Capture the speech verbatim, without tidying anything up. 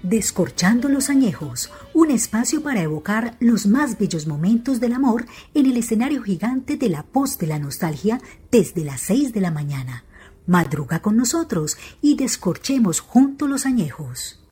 Descorchando los añejos, un espacio para evocar los más bellos momentos del amor en el escenario gigante de la voz de la nostalgia desde las seis de la mañana. Madruga con nosotros y descorchemos juntos los añejos.